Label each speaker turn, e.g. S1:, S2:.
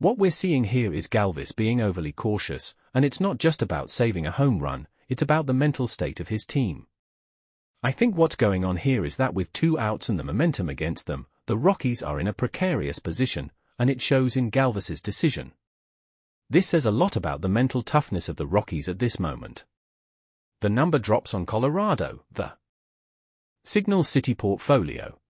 S1: What we're seeing here is Galvis being overly cautious, and it's not just about saving a home run, it's about the mental state of his team. I think what's going on here is that with 2 outs and the momentum against them, the Rockies are in a precarious position, and it shows in Galvis's decision. This says a lot about the mental toughness of the Rockies at this moment. The number drops on Colorado. The Signal City portfolio.